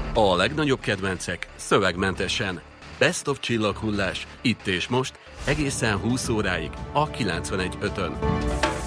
A legnagyobb kedvencek szövegmentesen. Best of csillaghullás, itt és most, egészen 20 óráig a 91.5-ön.